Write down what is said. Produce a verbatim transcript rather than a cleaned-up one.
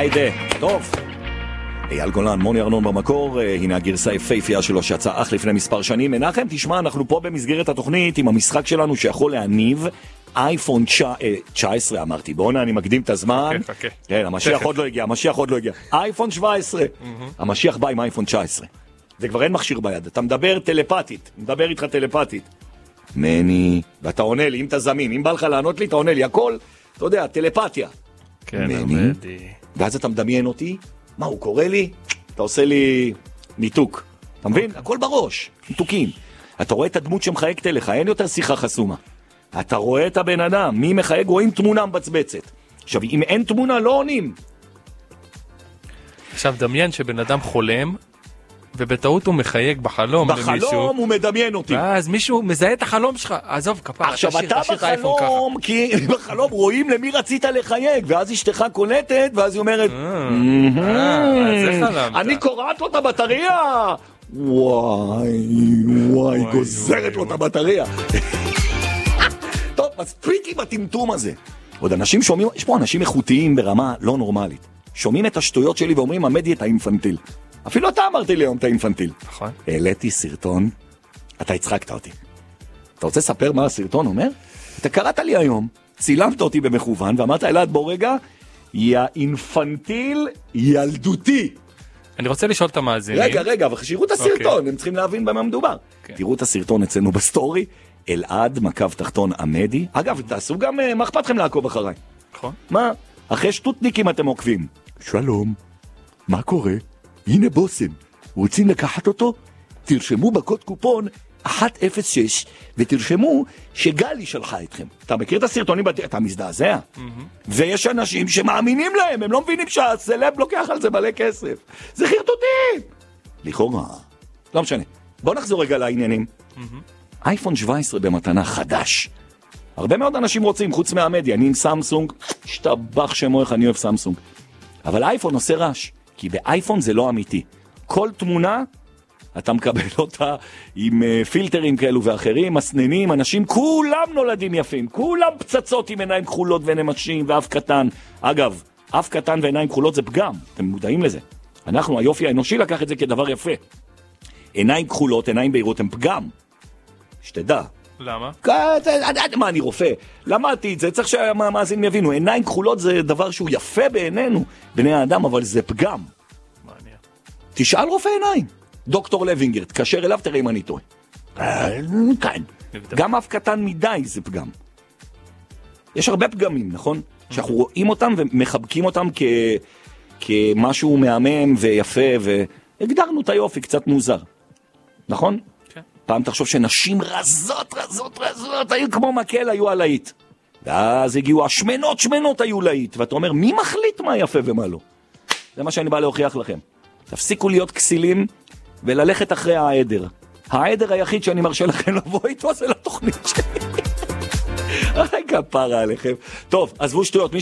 היידה, טוב. אייל גולן, מוני ארנון במקור, הנה הגרסה היפהפייה שלו שיצא אך לפני מספר שנים. מנחם, תשמע, אנחנו פה במסגרת התוכנית עם המשחק שלנו שיכול להניב אייפון תשע עשרה, אמרתי, בואו אני מקדים את הזמן. חכה, חכה. כן, המשיח עוד לא הגיע, המשיח עוד לא הגיע. אייפון שבע עשרה, המשיח בא עם אייפון תשע עשרה. זה כבר אין מכשיר ביד, אתה מדבר טלפתית, מדבר איתך טלפתית. מני, ואתה עונה לי, אם אתה זמין, אם בא לך לענות לי, אתה עונה לי, הכל, אתה יודע, טלפתיה. כן, מני, ואז אתה מדמיין אותי, מה הוא קורא לי? אתה עושה לי ניתוק, אתה מבין? הכל בראש, ניתוקים. אתה רואה את הדמות שמחייגת אליך, אין יותר שיחה חסומה. אתה רואה את הבן אדם, מי מחייג, רואים תמונה מבצבצת. עכשיו, אם אין תמונה, לא עונים. עכשיו, דמיין שבן אדם חולם, ובטעות הוא מחייג בחלום למישהו. בחלום הוא מדמיין אותי. ואז מישהו מזהה את החלום שלך. עזוב, כפרה, עכשיו, אתה בחלום, כי בחלום רואים למי רצית לחייג, ואז אשתך קולטת, ואז היא אומרת, אני קוראת לו את הבטריה. וואי, וואי, גוזרת לו את הבטריה. טוב, מספיק עם הטמטום הזה. עוד אנשים שומעים, יש פה אנשים איכותיים ברמה לא נורמלית. שומעים את השטויות שלי ואומרים, עמדי את האינפנטיל. אפילו אתה אמרתי לי היום את האינפנטיל. נכון. העליתי סרטון, אתה הצחקת אותי. אתה רוצה לספר מה הסרטון אומר? אתה קראת לי היום, צילמת אותי במכוון, ואמרת אלעד בוא רגע, יא אינפנטיל ילדותי. אני רוצה לשאול את המאזינים. רגע, רגע, אבל שיראו את הסרטון, הם צריכים להבין במה מדובר. תראו את הסרטון אצלנו בסטורי, אלעד מקו תחתון עמדי. אגב, תעשו גם, מה אכפת לכם לעקוב אחריי? נכון. מה? אחרי שטוטניקים אתם עוקבים. שלום, מה קורה? הנה בוסם, רוצים לקחת אותו? תרשמו בקוד קופון אחת אפס שש ותרשמו שגלי שלחה אתכם. אתה מכיר את הסרטונים? אתה מזדעזע? ויש אנשים שמאמינים להם, הם לא מבינים שהסלב לוקח על זה מלא כסף. זה חרטוטים! לכאורה. לא משנה. בוא נחזור רגע לעניינים. אייפון שבע עשרה במתנה חדש. הרבה מאוד אנשים רוצים, חוץ מהמדיה. אני עם סמסונג, שתבח שמו איך אני אוהב סמסונג. אבל אייפון עושה רעש. כי באייפון זה לא אמיתי. כל תמונה, אתה מקבל אותה עם uh, פילטרים כאלו ואחרים, מסננים, אנשים, כולם נולדים יפים, כולם פצצות עם עיניים כחולות ונמשים ואף קטן. אגב, אף קטן ועיניים כחולות זה פגם, אתם מודעים לזה. אנחנו, היופי האנושי לקח את זה כדבר יפה. עיניים כחולות, עיניים בהירות, הם פגם. שתדע. למה? מה, אני רופא? למדתי את זה, צריך שהמאזינים יבינו. עיניים כחולות זה דבר שהוא יפה בעינינו, בני האדם, אבל זה פגם. מעניין. תשאל רופא עיניים. דוקטור לוינגר, תקשר אליו, תראה אם אני טועה. כן. גם אף קטן מדי זה פגם. יש הרבה פגמים, נכון? שאנחנו רואים אותם ומחבקים אותם כמשהו מהמם ויפה, והגדרנו את היופי קצת מוזר. נכון? פעם תחשוב שנשים רזות, רזות, רזות, היו כמו מקל, היו עלאית. ואז הגיעו השמנות, שמנות היו לעית. ואתה אומר, מי מחליט מה יפה ומה לא? זה מה שאני בא להוכיח לכם. תפסיקו להיות כסילים וללכת אחרי העדר. העדר היחיד שאני מרשה לכם לבוא איתו זה לתוכנית שלי. רגע, פרה עליכם. טוב, עזבו שטויות.